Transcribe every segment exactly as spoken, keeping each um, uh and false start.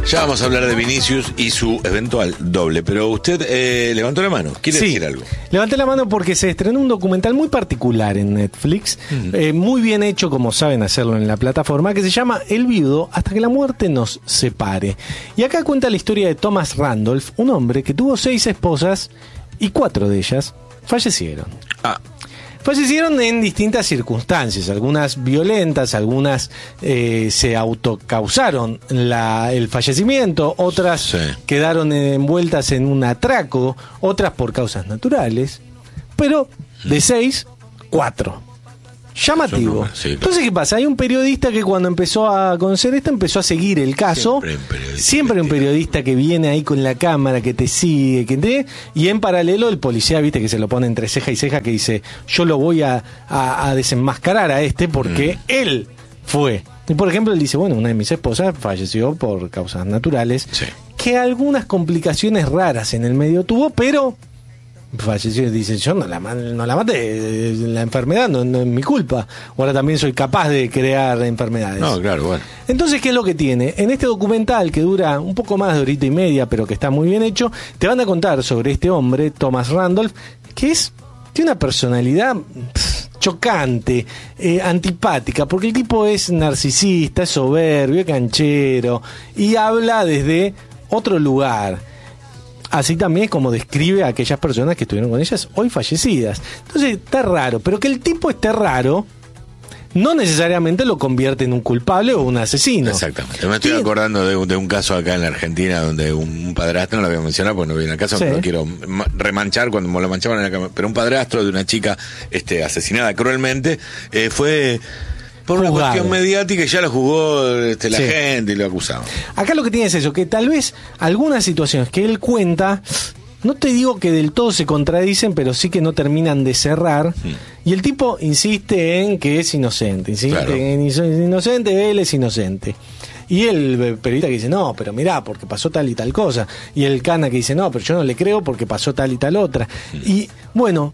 Ya vamos a hablar de Vinicius y su eventual doble, pero usted eh, levantó la mano, ¿quiere sí, decir algo? Levanté la mano porque se estrenó un documental muy particular en Netflix, mm. eh, muy bien hecho como saben hacerlo en la plataforma, que se llama El viudo hasta que la muerte nos separe. Y acá cuenta la historia de Thomas Randolph, un hombre que tuvo seis esposas y cuatro de ellas fallecieron. Ah. Fallecieron en distintas circunstancias, algunas violentas, algunas eh, se autocausaron la, el fallecimiento, otras sí. quedaron envueltas en un atraco, otras por causas naturales, pero de seis, cuatro. Llamativo. Sí, claro. Entonces, ¿qué pasa? Hay un periodista que cuando empezó a conocer esto empezó a seguir el caso. Siempre, un Siempre un periodista que viene ahí con la cámara, que te sigue, que te... y en paralelo el policía, viste, que se lo pone entre ceja y ceja, que dice, yo lo voy a, a, a desenmascarar a este porque mm. él fue. Y por ejemplo, él dice, bueno, una de mis esposas falleció por causas naturales, sí. que algunas complicaciones raras en el medio tuvo, pero... falleció, dice, yo no la, no la maté, la enfermedad no, no es mi culpa, ahora también soy capaz de crear enfermedades. No, claro, bueno. Entonces, ¿qué es lo que tiene? En este documental, que dura un poco más de horita y media, pero que está muy bien hecho, te van a contar sobre este hombre, Thomas Randolph, que es, tiene una personalidad pff, chocante, eh, antipática, porque el tipo es narcisista, es soberbio, es canchero, y habla desde otro lugar. Así también es como describe a aquellas personas que estuvieron con ellas hoy fallecidas. Entonces está raro, pero que el tipo esté raro no necesariamente lo convierte en un culpable o un asesino. Exactamente. Me estoy ¿Quién? acordando de un, de un caso acá en la Argentina donde un padrastro, no lo voy a mencionar porque no viene al caso, sí. no quiero remanchar cuando me lo manchaban en la cama, pero un padrastro de una chica este, asesinada cruelmente eh, fue... por una juzgado. Cuestión mediática y ya lo jugó este, la sí. gente y lo acusaban. Acá lo que tiene es eso, que tal vez algunas situaciones que él cuenta, no te digo que del todo se contradicen, pero sí que no terminan de cerrar. Mm. Y el tipo insiste en que es inocente, insiste claro. en que es inocente, él es inocente. Y el periodista que dice, no, pero mirá, porque pasó tal y tal cosa. Y el cana que dice, no, pero yo no le creo porque pasó tal y tal otra. Mm. Y bueno,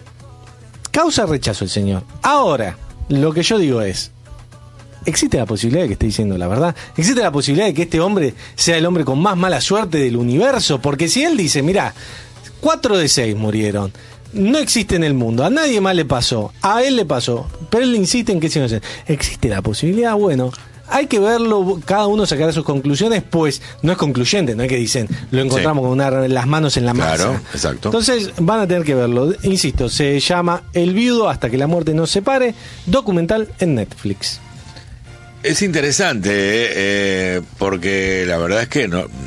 causa rechazo el señor. Ahora... lo que yo digo es, ¿existe la posibilidad de que esté diciendo la verdad? ¿Existe la posibilidad de que este hombre sea el hombre con más mala suerte del universo? Porque si él dice, mirá, cuatro de seis murieron, no existe en el mundo, a nadie más le pasó, a él le pasó, pero él insiste en que es inocente. ¿Existe la posibilidad? Bueno, hay que verlo, cada uno sacará sus conclusiones, pues no es concluyente, no es que dicen, lo encontramos sí. con una, las manos en la masa. Claro, exacto. Entonces van a tener que verlo. Insisto, se llama El viudo hasta que la muerte nos separe, documental en Netflix. Es interesante, eh, eh, porque la verdad es que no...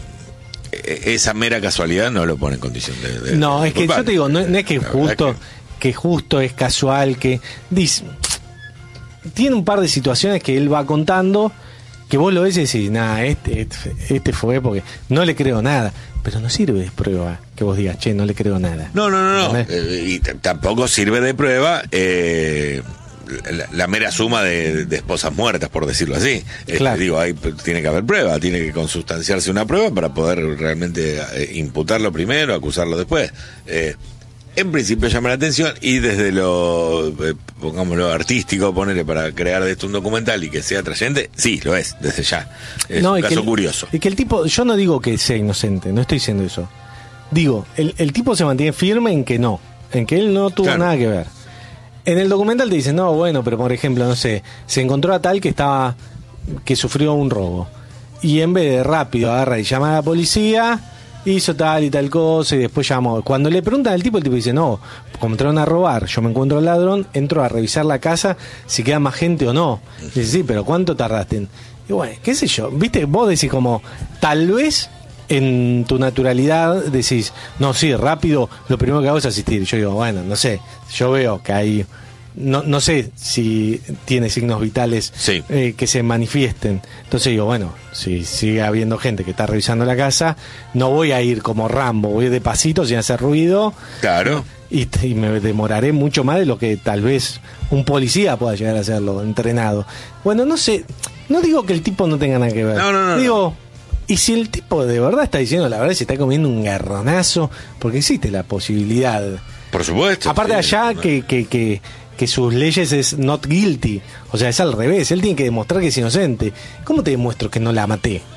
esa mera casualidad no lo pone en condición de... de no, de es que culpable. Yo te digo, no, no es que justo, que... que justo es casual, que... dice, tiene un par de situaciones que él va contando que vos lo ves y decís, nada, este, este, este fue porque no le creo nada. Pero no sirve de prueba que vos digas, che, no le creo nada. No, no, no, no. Eh, y t- tampoco sirve de prueba eh, la, la mera suma de, de esposas muertas, por decirlo así. Claro. Este, digo, ahí tiene que haber prueba, tiene que consustanciarse una prueba para poder realmente eh, imputarlo primero, acusarlo después. Eh, En principio llama la atención y desde lo, eh, pongámoslo, artístico, ponerle para crear de esto un documental y que sea atrayente, sí, lo es, desde ya. Es no, un y caso que el, curioso. Y que el tipo, yo no digo que sea inocente, no estoy diciendo eso. Digo, el, el tipo se mantiene firme en que no, en que él no tuvo claro. nada que ver. En el documental te dicen, no, bueno, pero por ejemplo, no sé, se encontró a tal que estaba, que sufrió un robo. Y en vez de rápido agarra y llama a la policía... hizo tal y tal cosa y después llamó. Cuando le preguntan al tipo, el tipo dice, no, como entraron a robar, yo me encuentro al ladrón, entro a revisar la casa si queda más gente o no. Y dice, sí, pero ¿cuánto tardaste? Y bueno, qué sé yo, viste, vos decís como, tal vez en tu naturalidad decís, no, sí, rápido, lo primero que hago es asistir. Yo digo, bueno, no sé, yo veo que hay... No, no sé si tiene signos vitales sí. eh, que se manifiesten. Entonces digo, bueno, si sigue habiendo gente que está revisando la casa, no voy a ir como Rambo, voy de pasito sin hacer ruido. Claro. Y, y me demoraré mucho más de lo que tal vez un policía pueda llegar a hacerlo, entrenado. Bueno, no sé, no digo que el tipo no tenga nada que ver. No, no, no. Digo, y si el tipo de verdad está diciendo la verdad, se está comiendo un garronazo, porque existe la posibilidad. Por supuesto. Aparte sí, allá no. que... que, que que sus leyes es not guilty, o sea, es al revés, él tiene que demostrar que es inocente. ¿Cómo te demuestro que no la maté?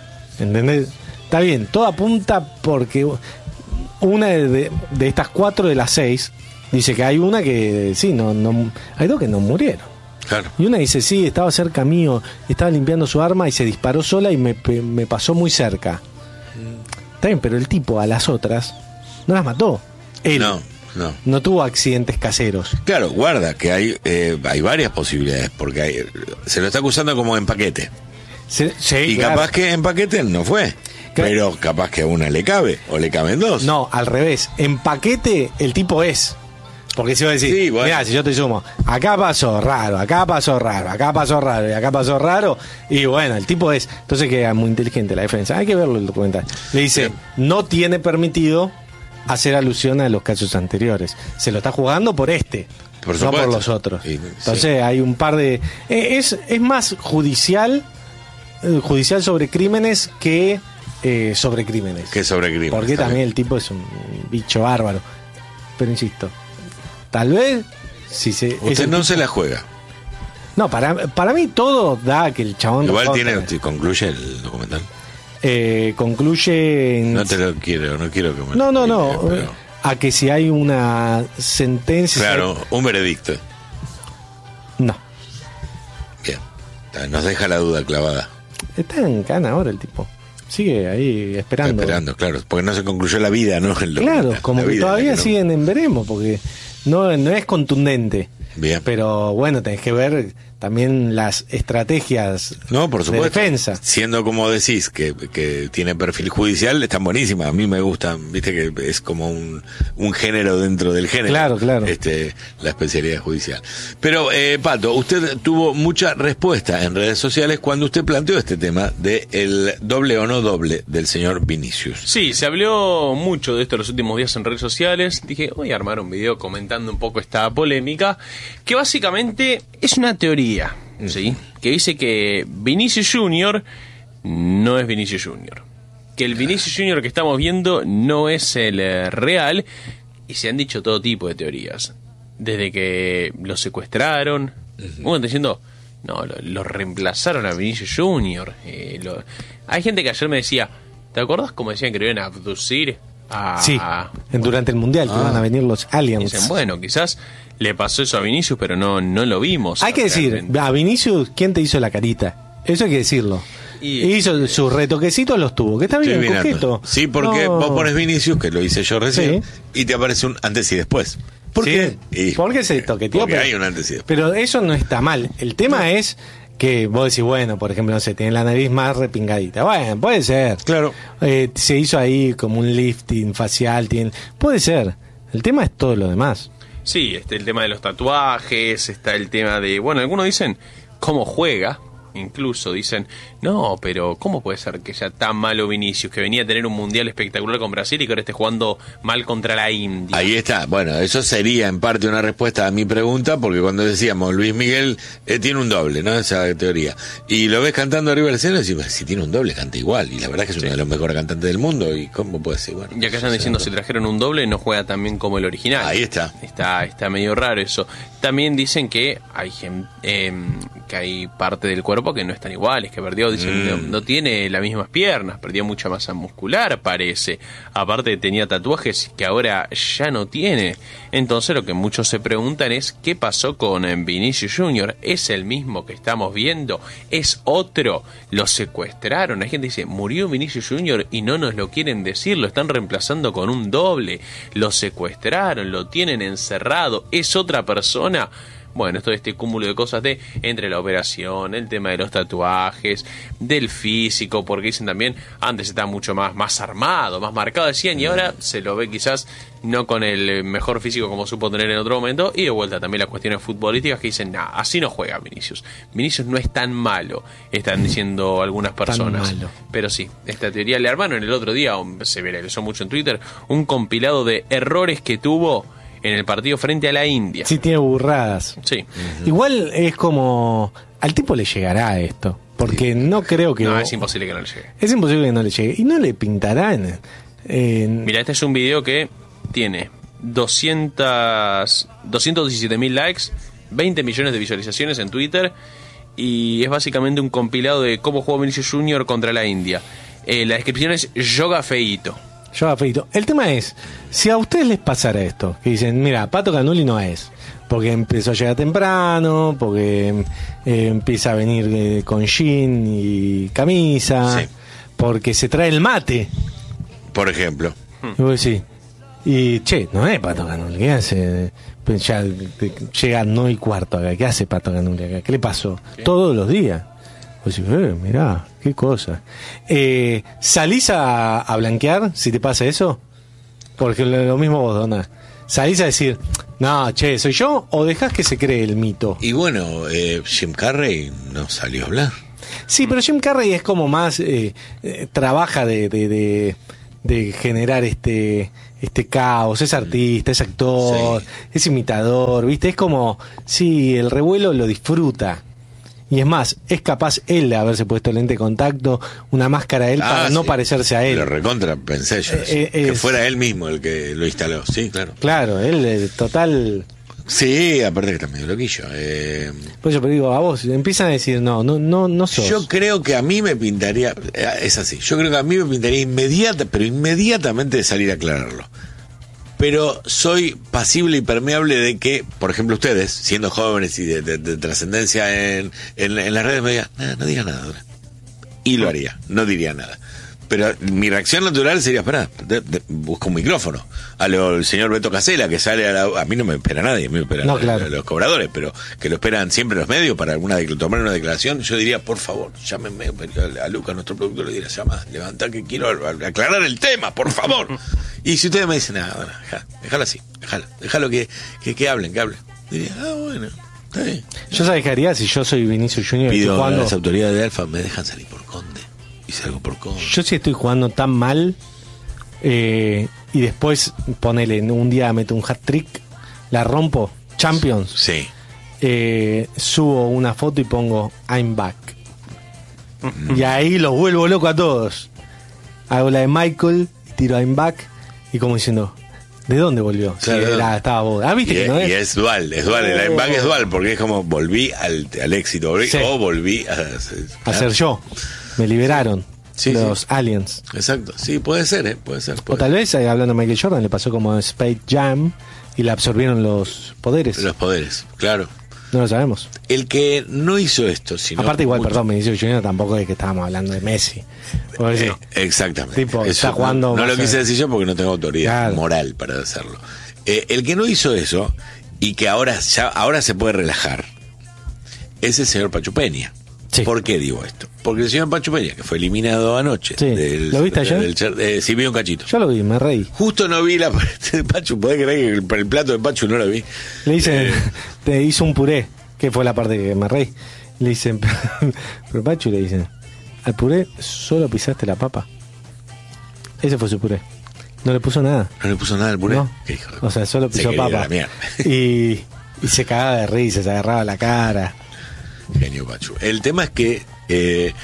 ¿Entendés? Está bien, todo apunta porque una de, de estas cuatro de las seis dice que hay una que sí, no, no hay dos que no murieron. Claro. Y una dice, sí, estaba cerca mío, estaba limpiando su arma y se disparó sola y me, me pasó muy cerca. Mm. Está bien, pero el tipo a las otras no las mató. Él no, no. no tuvo accidentes caseros. Claro, guarda, que hay eh, hay varias posibilidades, porque hay, se lo está acusando como en paquete. Sí, sí, y claro. capaz que en paquete no fue. Claro. Pero capaz que a una le cabe, o le caben dos. No, al revés. En paquete el tipo es. Porque si vos decís, sí, bueno. Mirá, si yo te sumo, acá pasó raro, acá pasó raro, acá pasó raro y acá pasó raro, y bueno, el tipo es. Entonces queda muy inteligente la defensa. Hay que verlo el documental. Le dice, sí. No tiene permitido hacer alusión a los casos anteriores. Se lo está jugando por este, por no por los otros. Y, Entonces sí. Hay un par de... Es, es más judicial, judicial sobre crímenes que eh, sobre crímenes. Que sobre crímenes. Porque también, también el tipo es un bicho bárbaro. Pero insisto, tal vez si se usted no tipo, se la juega. No, para para mí todo da que el chabón igual tiene te concluye el documental. Eh, concluye en... No te lo quiero, no quiero que me No, no, no, pero... a que si hay una sentencia. Claro, un veredicto. No. Bien. Nos deja la duda clavada. Está en cana ahora el tipo. Sigue ahí esperando. Está esperando, claro, porque no se concluyó la vida, ¿no? El claro, como que todavía siguen en veremos, porque no, no es contundente. Bien. Pero bueno, tenés que ver también las estrategias no, por supuesto, de defensa. Siendo como decís que, que tiene perfil judicial, están buenísimas. A mí me gustan, viste que es como un, un género dentro del género. Claro, claro. Este, la especialidad judicial. Pero, eh, Pato, usted tuvo mucha respuesta en redes sociales cuando usted planteó este tema de el doble o no doble del señor Vinicius. Sí, se habló mucho de esto los últimos días en redes sociales. Dije, voy a armar un video comentando un poco esta polémica, que básicamente es una teoría. ¿Sí? Que dice que Vinicius Junior no es Vinicius Junior, que el Vinicius Junior que estamos viendo no es el eh, real, y se han dicho todo tipo de teorías, desde que lo secuestraron, uh-huh. Uno diciendo, no, lo, lo reemplazaron a Vinicius Junior. Eh, lo... Hay gente que ayer me decía, ¿te acordás cómo decían que lo iban a abducir? A, sí, a, durante el mundial ah, que iban a venir los aliens. Dicen, bueno, quizás le pasó eso a Vinicius, pero no, no lo vimos. Hay que decir, a Vinicius, ¿quién te hizo la carita? Eso hay que decirlo. Y, hizo eh, sus retoquecitos, los tuvo, que está bien, coqueto. Sí, porque no. Vos pones Vinicius, que lo hice yo recién, sí. Y te aparece un antes y después. ¿Por sí, qué? Y, porque se toqueteó. Porque pero, hay un antes y después. Pero eso no está mal. El tema no. es que vos decís, bueno, por ejemplo, no sé, tiene la nariz más repingadita. Bueno, puede ser. Claro. Eh, se hizo ahí como un lifting facial. Tiene, puede ser. El tema es todo lo demás. Sí, este, el tema de los tatuajes, está el tema de... Bueno, algunos dicen cómo juega, incluso dicen, no, pero ¿cómo puede ser que sea tan malo Vinicius, que venía a tener un mundial espectacular con Brasil y que ahora esté jugando mal contra la India? Ahí está, bueno, eso sería en parte una respuesta a mi pregunta, porque cuando decíamos Luis Miguel eh, tiene un doble, ¿no? Esa teoría. Y lo ves cantando arriba del escenario y decís, si tiene un doble, canta igual. Y la verdad es que es sí. Uno de los mejores cantantes del mundo. ¿Y cómo puede ser? Bueno, ya que están diciendo, si trajeron un doble, no juega tan bien como el original. Ahí está. Está, está medio raro eso. También dicen que hay gente, eh, que hay parte del cuerpo que no están iguales, que perdió, dicen, mm. no, no tiene las mismas piernas, perdió mucha masa muscular, parece. Aparte tenía tatuajes que ahora ya no tiene. Entonces lo que muchos se preguntan es, ¿qué pasó con Vinicius Junior? ¿Es el mismo que estamos viendo? ¿Es otro? ¿Lo secuestraron? Hay gente que dice, murió Vinicius Junior y no nos lo quieren decir, lo están reemplazando con un doble. Lo secuestraron, lo tienen encerrado, ¿es otra persona? Bueno, esto es este cúmulo de cosas de entre la operación, el tema de los tatuajes, del físico, porque dicen también, antes estaba mucho más, más armado, más marcado, decían, y ahora se lo ve quizás no con el mejor físico como supo tener en otro momento, y de vuelta también las cuestiones futbolísticas que dicen, nah, así no juega Vinicius. Vinicius no es tan malo, están diciendo algunas personas. Pero sí, esta teoría le armaron el otro día, se viralizó mucho en Twitter, un compilado de errores que tuvo en el partido frente a la India. Sí, tiene burradas. Sí. Uh-huh. Igual es como... Al tipo le llegará esto. Porque sí. no creo que... No, es imposible que no le llegue. Es imposible que no le llegue. Y no le pintarán. En... Mira, este es un video que tiene doscientos, doscientos diecisiete mil likes, veinte millones de visualizaciones en Twitter, y es básicamente un compilado de cómo jugó Vinicius Junior contra la India. Eh, la descripción es yoga feíto. Yoga feíto. El tema es, si a ustedes les pasara esto, que dicen, mira, Pato Canuli no es, porque empezó a llegar temprano, porque eh, empieza a venir eh, con jean y camisa, sí. porque se trae el mate. Por ejemplo. Y vos decís, y che, no es Pato Canuli, ¿qué hace? Pues ya te, llega no y cuarto acá, ¿qué hace Pato Canuli acá? ¿Qué le pasó? ¿Qué? Todos los días. Vos decís, eh, mirá, qué cosa. Eh, ¿Salís a, a blanquear si te pasa eso? Porque lo, lo mismo vos, Dona. ¿Salís a decir, no, che, soy yo? ¿O dejás que se cree el mito? Y bueno, eh, Jim Carrey no salió a hablar. Sí, pero Jim Carrey es como más, eh, eh, trabaja de, de, de, de generar este este caos, es artista, es actor, sí. es imitador, ¿viste? Es como, sí, el revuelo lo disfruta. Y es más, es capaz él de haberse puesto lente de contacto, una máscara de él, ah, para sí. no parecerse a él. Lo recontra pensé yo, eh, eh, que es... fuera él mismo el que lo instaló, sí, claro. Claro, él, el total... Sí, aparte que está medio loquillo. Eh... Pues yo pero digo, a vos, empiezan a decir, no, no, no, no sos. Yo creo que a mí me pintaría, es así, yo creo que a mí me pintaría inmediata, pero inmediatamente de salir a aclararlo. Pero soy pasible y permeable de que, por ejemplo, ustedes, siendo jóvenes y de, de, de trascendencia en, en, en las redes, me digan, no, no digas nada ahora. Y lo haría, no diría nada. Pero mi reacción natural sería, espera, busco un micrófono. A lo el señor Beto Casella, que sale a la... A mí no me espera nadie, a mí me esperan no, claro. los cobradores, pero que lo esperan siempre los medios para alguna tomar una declaración. Yo diría, por favor, llámenme a Lucas, nuestro productor, le diría, llama, levanta que quiero aclarar el tema, por favor. Y si ustedes me dicen, nada, bueno, déjalo, déjalo así, déjalo, déjalo que, que, que hablen, que hablen. Diría, ah, bueno, está bien. Yo sabes qué haría si yo soy Vinicius Junior Pido jugando... a las autoridades de Alfa me dejan salir por Conde. Y salgo por Conde. Yo si estoy jugando tan mal eh, y después ponele, un día meto un hat-trick, la rompo, Champions. Sí. Eh, subo una foto y pongo I'm back. Mm. Y ahí los vuelvo loco a todos. Hago la de Michael, tiro I'm back y como diciendo, ¿de dónde volvió? Claro, sí, era, estaba vos. Ah, ¿viste y, que no es? Y es dual, es dual. El I'm back es dual porque es como volví al, al éxito, volví, sí. o volví a, a, a ser yo. Me liberaron sí, los sí. aliens. Exacto, sí, puede ser, ¿eh? puede ser. Puede o tal ser. vez, hablando de Michael Jordan, le pasó como Space Jam y le absorbieron los poderes. Los poderes, claro. No lo sabemos. El que no hizo esto, sino aparte igual, mucho. perdón, me dice Junior, tampoco es que estábamos hablando de Messi. Eh, no. Exactamente. Tipo, eso, está jugando. No, no lo quise a... decir yo porque no tengo autoridad claro. moral para hacerlo. Eh, el que no hizo eso y que ahora ya ahora se puede relajar es el señor Pachu Peña. Sí. ¿Por qué digo esto? Porque el señor Pachu Peña, que fue eliminado anoche. Sí. Del, ¿Lo viste ayer? Del, del, eh, sí, vi un cachito. Yo lo vi, me reí. Justo no vi la parte de Pachu, ¿podés creer que el, el plato de Pachu no lo vi? Le dicen, eh. te hizo un puré, que fue la parte que me reí. Le dicen, pero Pachu le dicen, al puré solo pisaste la papa. Ese fue su puré. No le puso nada. ¿No le puso nada al puré? No. ¿Qué hijo de... O sea, solo pisó se papa. Y, y se cagaba de risa, se agarraba la cara. Genio Pachu. El tema es que eh,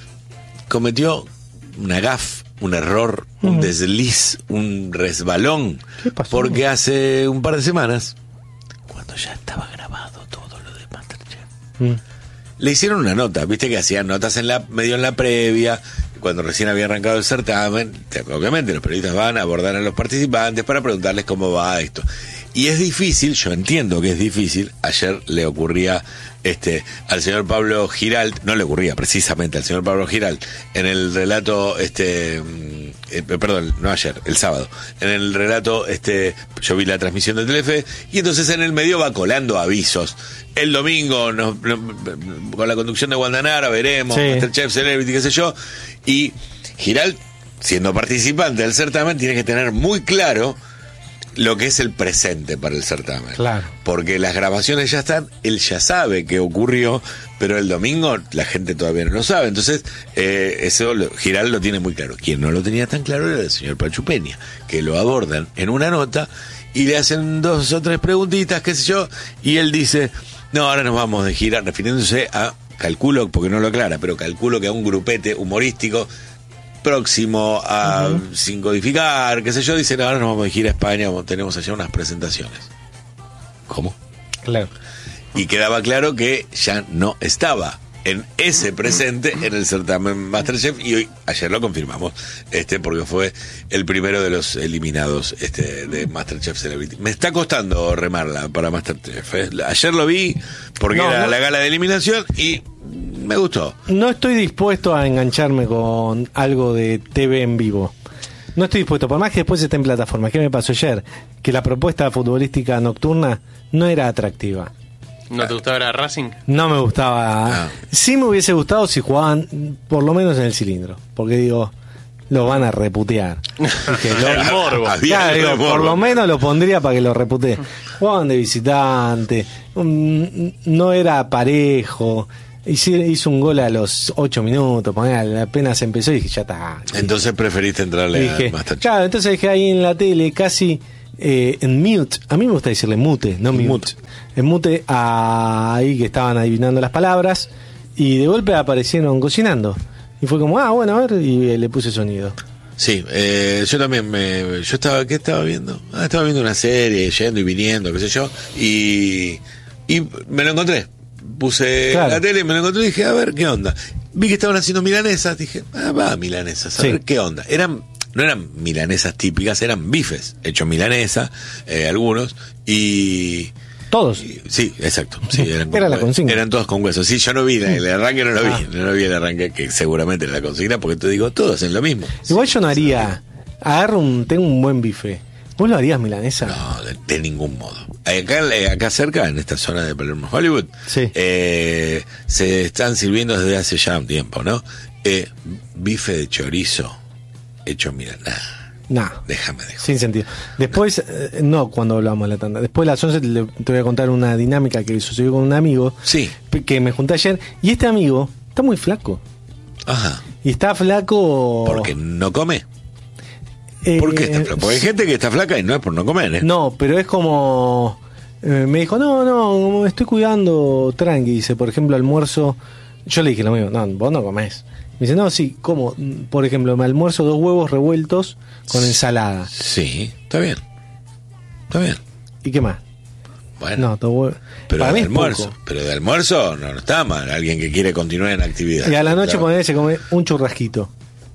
cometió una gaf, un error, uh-huh. un desliz, un resbalón. ¿Qué pasó? Porque hace un par de semanas, cuando ya estaba grabado todo lo de Masterchef, uh-huh. le hicieron una nota. Viste que hacían notas en la medio en la previa, cuando recién había arrancado el certamen. Obviamente los periodistas van a abordar a los participantes para preguntarles cómo va esto. Y es difícil, yo entiendo que es difícil. Ayer le ocurría este al señor Pablo Giralt, no le ocurría precisamente al señor Pablo Giralt, en el relato, este eh, perdón, no ayer, el sábado, en el relato, este yo vi la transmisión de Telefe, y entonces en el medio va colando avisos. El domingo, nos, nos, con la conducción de Guandanara, veremos, sí. Masterchef, Celebrity, qué sé yo, y Giralt, siendo participante del certamen, tiene que tener muy claro lo que es el presente para el certamen. Claro. Porque las grabaciones ya están, él ya sabe qué ocurrió, pero el domingo la gente todavía no lo sabe. Entonces, eh, eso lo, Giral lo tiene muy claro. Quien no lo tenía tan claro era el señor Pachu Peña, que lo abordan en una nota y le hacen dos o tres preguntitas, qué sé yo, y él dice, no, ahora nos vamos de gira, refiriéndose a, calculo, porque no lo aclara, pero calculo que a un grupete humorístico próximo a uh-huh. sin codificar, qué sé yo, dicen, ahora nos vamos a ir a España, tenemos allá unas presentaciones. ¿Cómo? Claro. Y quedaba claro que ya no estaba en ese presente en el certamen MasterChef, y hoy, ayer lo confirmamos, este porque fue el primero de los eliminados este de MasterChef Celebrity. Me está costando remarla para MasterChef, ¿eh? Ayer lo vi porque no, era no. la gala de eliminación y me gustó. No estoy dispuesto a engancharme con algo de T V en vivo. No estoy dispuesto, por más que después esté en plataforma. ¿Qué me pasó ayer? Que la propuesta futbolística nocturna no era atractiva. ¿No te gustaba el Racing? No me gustaba. Ah. Sí me hubiese gustado si jugaban por lo menos en el cilindro. Porque digo, lo van a reputear. Dije, lo, el morbo. Claro, digo, morbo. Por lo menos lo pondría para que lo reputee. Jugaban de visitante. No era parejo. Hizo un gol a los ocho minutos. Apenas empezó y dije, ya está. Entonces preferiste entrarle dije, a MasterChef. Claro, entonces dije ahí en la tele casi... Eh, en mute, a mí me gusta decirle mute, no mute. mute. En mute a ahí que estaban adivinando las palabras y de golpe aparecieron cocinando y fue como, ah, bueno, a ver, y le puse sonido. Sí, eh, yo también me, yo estaba, ¿qué estaba viendo? Ah, estaba viendo una serie, yendo y viniendo, qué sé yo, y, y me lo encontré. Puse claro. la tele, me lo encontré y dije, a ver, ¿qué onda? Vi que estaban haciendo milanesas, dije, ah, va, milanesas, a sí. ver qué onda. Eran No eran milanesas típicas, eran bifes, hechos milanesa, eh, algunos, y... ¿Todos? Y, sí, exacto. Sí, eran, era la consigna. Eran todos con hueso. Sí, yo no vi el arranque, no lo vi. Ah. No vi el arranque, que seguramente era la consigna, porque te digo, todos hacen lo mismo. Igual sí, yo no haría... Agarro un... Tengo un buen bife. ¿Vos lo harías milanesa? No, de, de ningún modo. Acá, acá cerca, en esta zona de Palermo, Hollywood, sí. eh, se están sirviendo desde hace ya un tiempo, ¿no? Eh, bife de chorizo hecho, mira, nada. Nah, déjame, déjame. Sin sentido. Después, eh, no cuando hablamos de la tanda. Después de las once te, te voy a contar una dinámica que sucedió con un amigo. Sí. Que me junté ayer. Y este amigo está muy flaco. Ajá. Y está flaco... ¿Porque no come? Eh, ¿Por qué está flaco? Porque hay gente que está flaca y no es por no comer, ¿eh? No, pero es como... Eh, me dijo, no, no, me estoy cuidando tranqui. Dice, por ejemplo, almuerzo... Yo le dije lo mismo, no, vos no comés. Me dice, no, sí, ¿cómo? Por ejemplo, me almuerzo dos huevos revueltos con ensalada. Sí, está bien. Está bien. ¿Y qué más? Bueno. No, dos huevos. Pero de almuerzo. Pero de almuerzo no, no está mal. Alguien que quiere continuar en actividad. Y a la noche claro. Se come un churrasquito.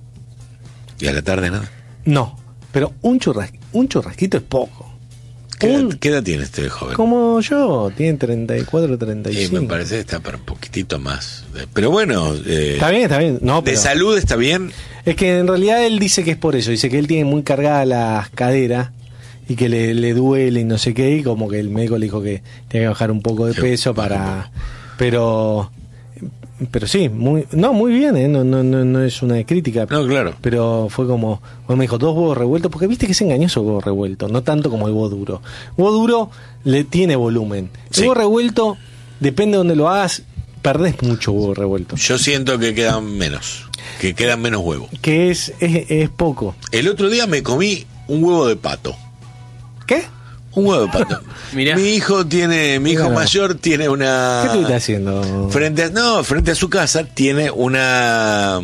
¿Y a la tarde nada? No, pero un, churras, un churrasquito es poco. ¿Qué, un, edad, ¿Qué edad tiene este joven? Como yo, tiene treinta y cuatro, treinta y cinco. Sí, me parece que está para un poquitito más. Pero bueno... Eh, está bien, está bien. No, de pero, salud está bien. Es que en realidad él dice que es por eso. Dice que él tiene muy cargadas las caderas y que le, le duele y no sé qué. Y como que el médico le dijo que tiene que bajar un poco de peso para... Pero... Pero sí, muy, no, muy bien, ¿eh? no, no, no, no es una crítica. No, claro. Pero fue como, bueno, me dijo, dos huevos revueltos, porque viste que es engañoso el huevo revuelto, no tanto como el huevo duro. El huevo duro le tiene volumen. El sí. huevo revuelto, depende de donde lo hagas, perdés mucho huevo revuelto. Yo siento que quedan menos, que quedan menos huevos. Que es, es, es poco. El otro día me comí un huevo de pato. ¿Qué? Un huevo de pato. Mirá. Mi hijo tiene, mi hijo Mirá. mayor tiene una... ¿Qué tú estás haciendo? Frente a, no, frente a su casa tiene una...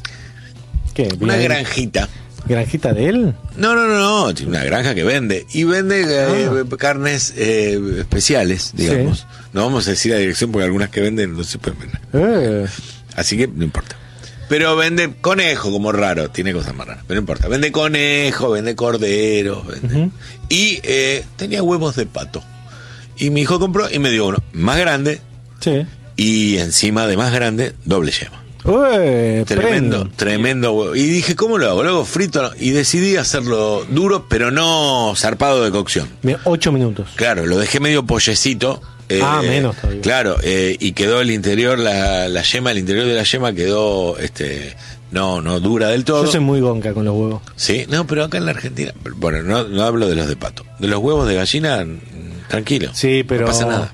¿Qué? Una granjita. ¿Granjita de él? No, no, no, no, tiene una granja que vende. Y vende eh, ah. carnes eh, especiales, digamos. Sí. No vamos a decir la dirección porque algunas que venden no se pueden vender. Eh. Así que no importa. Pero vende conejo, como raro, tiene cosas más raras, pero no importa. Vende conejo, vende cordero, vende. Uh-huh. Y eh, tenía huevos de pato. Y mi hijo compró y me dio uno más grande. Sí. Y encima de más grande, doble yema. Ué, tremendo, prendo. tremendo huevo. Y dije, ¿cómo lo hago? ¿Lo hago frito? Y decidí hacerlo duro, pero no zarpado de cocción. Ocho minutos. Claro, lo dejé medio pollecito. Eh, ah, menos todavía. Claro, eh, y quedó el interior, la, la yema, el interior de la yema quedó, este, no, no dura del todo. Yo soy muy gonca con los huevos. Sí, no, pero acá en la Argentina, bueno, no, no hablo de los de pato, de los huevos de gallina, tranquilo. Sí, pero no pasa nada.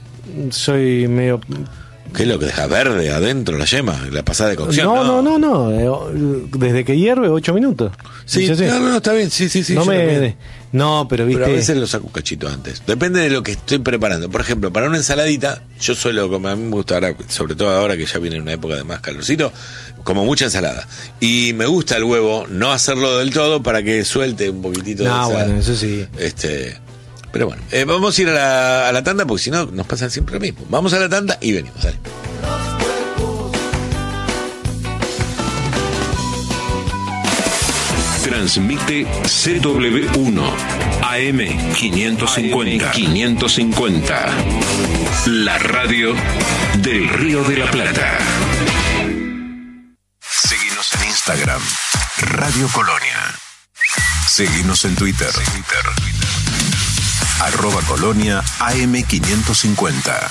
Soy medio... ¿Qué es lo que deja verde adentro la yema? La pasada de cocción. No, no, no, no, no. Desde que hierve, ocho minutos. Sí, sí, no, no, está bien, sí, sí, sí. No, me... no pero viste. Pero a veces lo saco un cachito antes. Depende de lo que estoy preparando. Por ejemplo, para una ensaladita, yo suelo comer, a mí me gusta ahora, sobre todo ahora que ya viene una época de más calorcito, como mucha ensalada. Y me gusta el huevo, no hacerlo del todo para que suelte un poquitito no, de esa, bueno, eso sí. Este. Pero bueno, eh, vamos a ir a la, a la tanda porque si no nos pasa siempre lo mismo. Vamos a la tanda y venimos, dale. Transmite C W uno A M quinientos cincuenta. quinientos cincuenta. La radio del Río de la Plata. Seguinos en Instagram, Radio Colonia. Seguinos en Twitter, Twitter. Arroba Colonia A M quinientos cincuenta.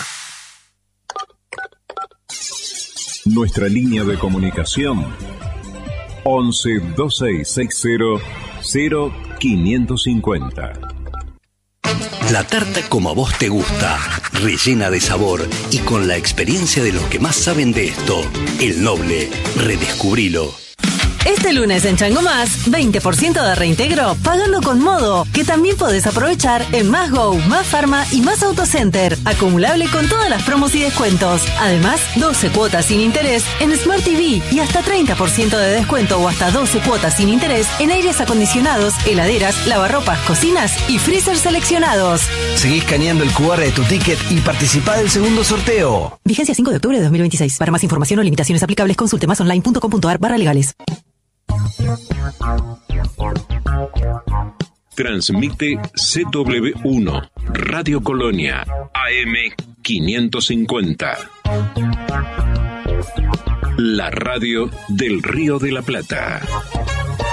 Nuestra línea de comunicación once veintiséis sesenta cero quinientos cincuenta. La tarta como a vos te gusta, rellena de sabor y con la experiencia de los que más saben de esto. El Noble, redescubrilo. Este lunes en Chango Más, veinte por ciento de reintegro pagando con Modo, que también podés aprovechar en Más Go, Más Pharma y Más Autocenter. Acumulable con todas las promos y descuentos. Además, doce cuotas sin interés en Smart T V y hasta treinta por ciento de descuento o hasta doce cuotas sin interés en aires acondicionados, heladeras, lavarropas, cocinas y freezer seleccionados. Seguí escaneando el cu erre de tu ticket y participá del segundo sorteo. Vigencia cinco de octubre de dos mil veintiséis. Para más información o limitaciones aplicables, consulte masonline.com.ar barra legales. Transmite C W uno, Radio Colonia, A M quinientos cincuenta. La radio del Río de la Plata.